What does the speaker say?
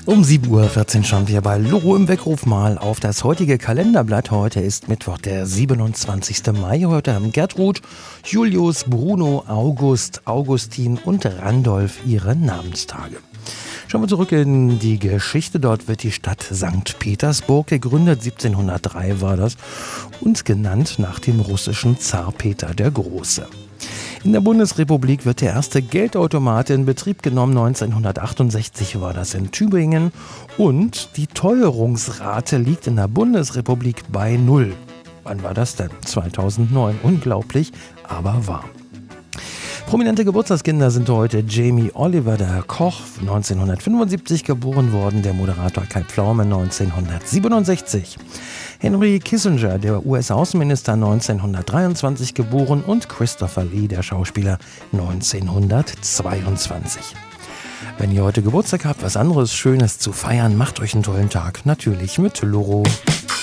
Um 7:14 Uhr schauen wir bei Loro im Weckruf mal auf das heutige Kalenderblatt. Heute ist Mittwoch, der 27. Mai. Heute haben Gertrud, Julius, Bruno, August, Augustin und Randolph ihre Namenstage. Schauen wir zurück in die Geschichte. Dort wird die Stadt St. Petersburg gegründet. 1703 war das und genannt nach dem russischen Zar Peter der Große. In der Bundesrepublik wird der erste Geldautomat in Betrieb genommen. 1968 war das in Tübingen. Und die Teuerungsrate liegt in der Bundesrepublik bei 0. Wann war das denn? 2009. Unglaublich, aber wahr. Prominente Geburtstagskinder sind heute Jamie Oliver, der Koch, 1975 geboren worden, der Moderator Kai Pflaume 1967. Henry Kissinger, der US-Außenminister, 1923 geboren und Christopher Lee, der Schauspieler, 1922. Wenn ihr heute Geburtstag habt, was anderes Schönes zu feiern, macht euch einen tollen Tag, natürlich mit Loro.